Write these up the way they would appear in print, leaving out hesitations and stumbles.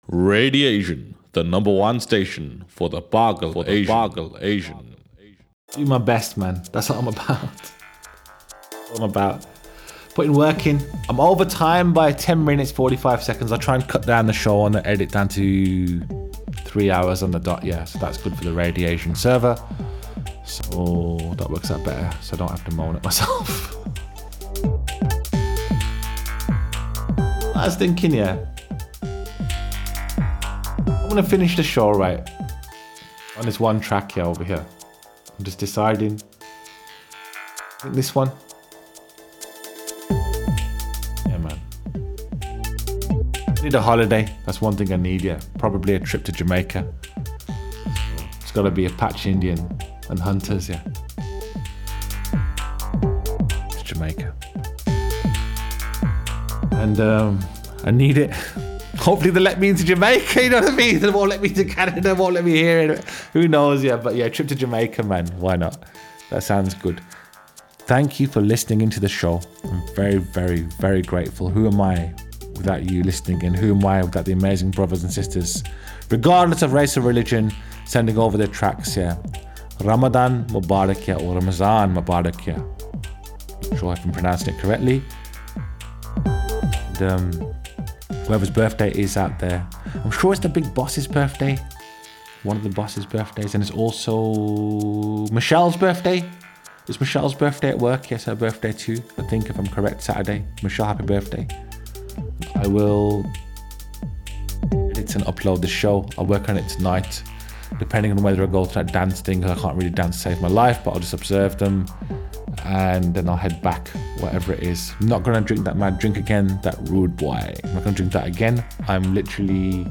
Radiation, the number one station for the Bargle Asian. Do my best, man. That's what I'm about. Putting work in. I'm over time by 10 minutes, 45 seconds. I try and cut down the show and edit down to 3 hours on the dot. Yeah, so that's good for the Radiation server. So that works out better, so I don't have to moan at myself. I was thinking, yeah, I'm gonna finish the show right on this one track here over here. I'm just deciding. I think this one. Yeah, man. I need a holiday. That's one thing I need, yeah. Probably a trip to Jamaica. It's gotta be Apache Indian and hunters, yeah. It's Jamaica. And I need it. Hopefully they let me into Jamaica, you know what I mean? They won't let me to Canada, won't let me here. Who knows, yeah. But yeah, trip to Jamaica, man. Why not? That sounds good. Thank you for listening into the show. I'm very, very, very grateful. Who am I without you listening in? Who am I without the amazing brothers and sisters, regardless of race or religion, sending over their tracks, yeah. Ramadan Mubarak, yeah, or Ramazan Mubarak, yeah. I'm sure if I'm pronouncing it correctly. And whoever's birthday is out there, I'm sure it's the big boss's birthday, one of the boss's birthdays, and it's also Michelle's birthday. It's Michelle's birthday at work. Yes, her birthday too, I think, if I'm correct. Saturday. Michelle, happy birthday. I will edit and upload the show. I'll work on it tonight, depending on whether I go to that dance thing, because I can't really dance to save my life, but I'll just observe them and then I'll head back, whatever it is. I'm not gonna drink that mad drink again, that rude boy. I'm not gonna drink that again. I'm literally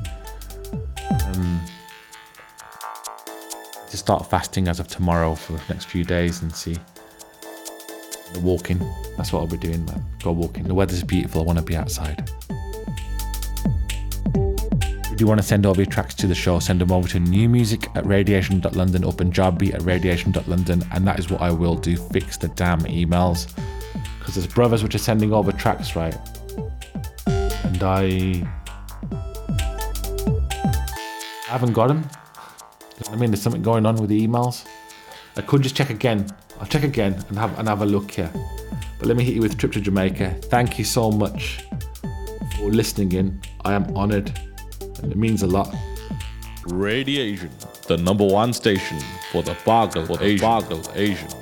to start fasting as of tomorrow for the next few days and see the walking. That's what I'll be doing, man. Go walking. The weather's beautiful. I want to be outside. If you want to send over your tracks to the show, send them over to newmusic@radiation.london or punjabi@radiation.london, and that is what I will do. Fix the damn emails, because there's brothers which are sending over tracks, right? And I haven't got them. I mean, there's something going on with the emails. I could just check again. I'll check again and have a look here. But let me hit you with a trip to Jamaica. Thank you so much for listening in. I am honored, and it means a lot. Radiation, the number one station for the Bargle Asian.